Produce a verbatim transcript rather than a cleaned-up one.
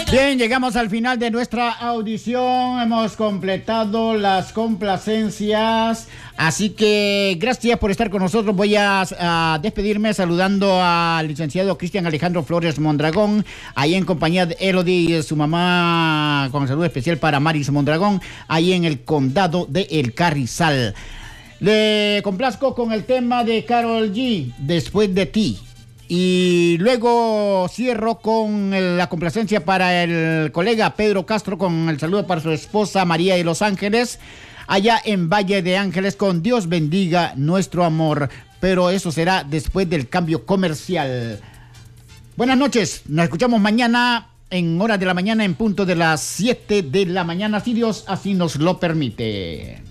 Bien, llegamos al final de nuestra audición. Hemos completado las complacencias. Así que gracias por estar con nosotros. Voy a, a despedirme saludando al licenciado Cristian Alejandro Flores Mondragón, ahí en compañía de Elodie y su mamá, con saludo especial para Maris Mondragón, ahí en el condado de El Carrizal. Le complazco con el tema de Karol G, Después de ti. Y luego cierro con el, la complacencia para el colega Pedro Castro, con el saludo para su esposa María de Los Ángeles, allá en Valle de Ángeles, con Dios bendiga nuestro amor. Pero eso será después del cambio comercial. Buenas noches, nos escuchamos mañana en hora de la mañana, en punto de las siete de la mañana, si Dios así nos lo permite.